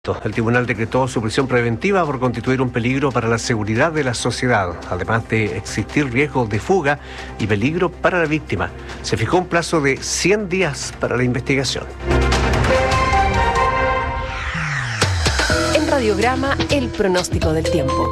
El tribunal decretó su prisión preventiva por constituir un peligro para la seguridad de la sociedad, además de existir riesgo de fuga y peligro para la víctima. Se fijó un plazo de 100 días para la investigación. En Radiograma, el pronóstico del tiempo.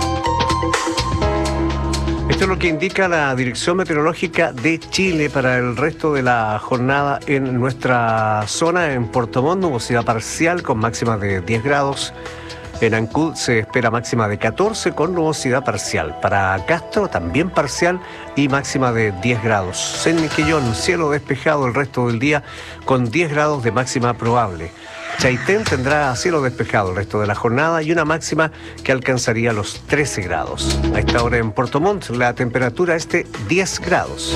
Esto es lo que indica la Dirección Meteorológica de Chile para el resto de la jornada en nuestra zona. En Puerto Montt, nubosidad parcial con máxima de 10 grados. En Ancud se espera máxima de 14 con nubosidad parcial. Para Castro también parcial y máxima de 10 grados. En Miquillón, cielo despejado el resto del día con 10 grados de máxima probable. Chaitén tendrá cielo despejado el resto de la jornada y una máxima que alcanzaría los 13 grados. A esta hora en Puerto Montt la temperatura es de 10 grados.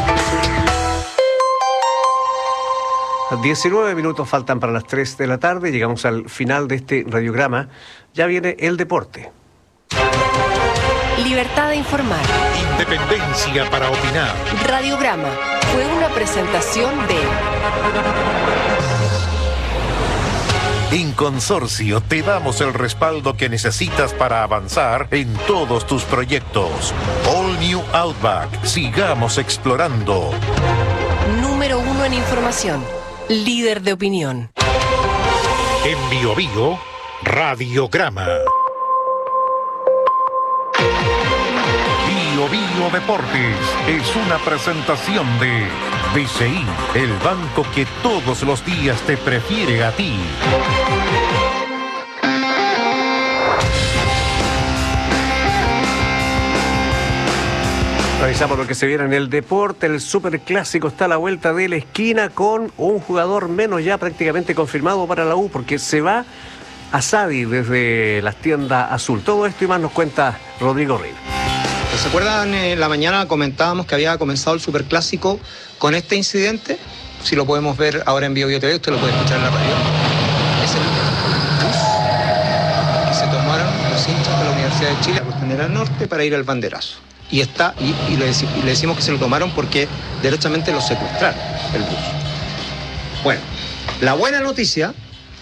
19 minutos faltan para las 3 de la tarde. Llegamos al final de este radiograma. Ya viene el deporte. Libertad de informar. Independencia para opinar. Radiograma fue una presentación de... En Consorcio te damos el respaldo que necesitas para avanzar en todos tus proyectos. All New Outback. Sigamos explorando. Número 1 en información. Líder de opinión. En Bio Bio, Radiograma. Bio Bio Deportes es una presentación de BCI, el banco que todos los días te prefiere a ti. Revisamos lo que se viene en el deporte. El superclásico está a la vuelta de la esquina con un jugador menos ya prácticamente confirmado para la U, porque se va a Sadi desde las tiendas azul. Todo esto y más nos cuenta Rodrigo Rey. ¿Se acuerdan? En la mañana comentábamos que había comenzado el superclásico con este incidente. Si lo podemos ver ahora en Bio Bio TV, usted lo puede escuchar en la radio. Es el bus que se tomaron los hinchas de la Universidad de Chile a Costanera Norte para ir al banderazo. Y le decimos que se lo tomaron porque derechamente lo secuestraron, el bus. Bueno, la buena noticia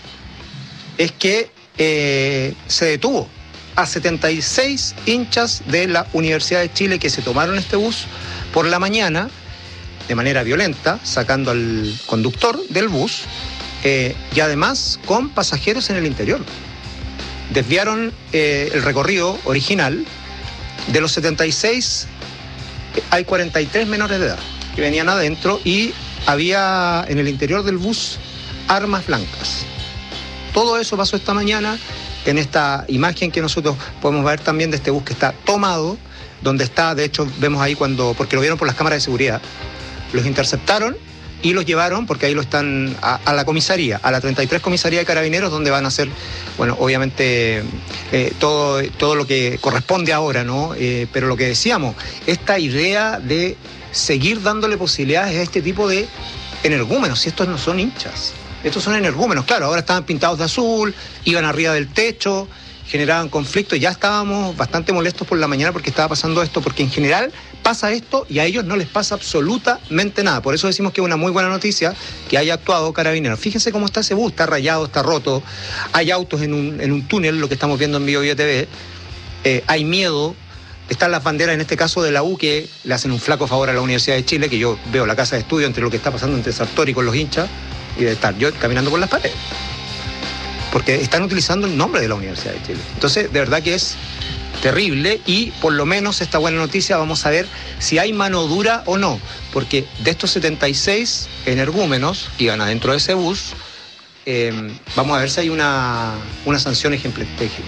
es que se detuvo a 76 hinchas de la Universidad de Chile que se tomaron este bus por la mañana de manera violenta, sacando al conductor del bus y además con pasajeros en el interior. Desviaron el recorrido original. De los 76 hay 43 menores de edad que venían adentro y había en el interior del bus armas blancas. Todo eso pasó esta mañana en esta imagen que nosotros podemos ver también de este bus que está tomado, donde está, de hecho vemos ahí porque lo vieron por las cámaras de seguridad, los interceptaron y los llevaron, porque ahí lo están, a la comisaría, a la 33 Comisaría de Carabineros, donde van a hacer, bueno, obviamente todo lo que corresponde ahora, ¿no? Pero lo que decíamos, esta idea de seguir dándole posibilidades a este tipo de energúmenos, si estos no son hinchas, estos son energúmenos, claro, ahora estaban pintados de azul, iban arriba del techo, generaban conflictos, ya estábamos bastante molestos por la mañana porque estaba pasando esto, porque en general pasa esto y a ellos no les pasa absolutamente nada. Por eso decimos que es una muy buena noticia que haya actuado Carabineros. Fíjense cómo está ese bus, está rayado, está roto, hay autos en un túnel, lo que estamos viendo en Bio Bio TV, hay miedo, están las banderas en este caso de la U que le hacen un flaco favor a la Universidad de Chile, que yo veo la casa de estudio entre lo que está pasando entre Sartori con los hinchas y de estar yo caminando por las paredes. Porque están utilizando el nombre de la Universidad de Chile. Entonces, de verdad que es terrible y por lo menos esta buena noticia vamos a ver si hay mano dura o no, porque de estos 76 energúmenos que iban adentro de ese bus, vamos a ver si hay una sanción ejemplar.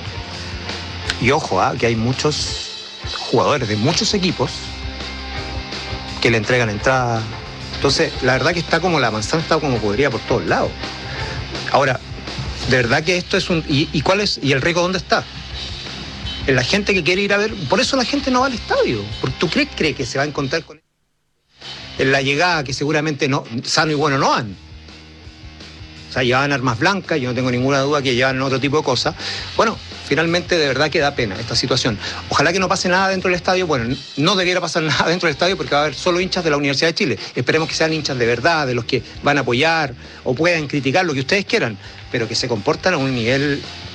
Y ojo, que hay muchos jugadores de muchos equipos que le entregan entrada. Entonces, la verdad que está como la manzana está como podría por todos lados. Ahora, de verdad que esto es un... ¿Y cuál es? ¿Y el riesgo dónde está? En la gente que quiere ir a ver... Por eso la gente no va al estadio. Porque tú crees que se va a encontrar con... En la llegada, que seguramente no, sano y bueno no van. O sea, llevaban armas blancas, yo no tengo ninguna duda que llevan otro tipo de cosas. Bueno, finalmente de verdad que da pena esta situación. Ojalá que no pase nada dentro del estadio. Bueno, no debiera pasar nada dentro del estadio porque va a haber solo hinchas de la Universidad de Chile. Esperemos que sean hinchas de verdad, de los que van a apoyar o puedan criticar lo que ustedes quieran, pero que se comportan a un nivel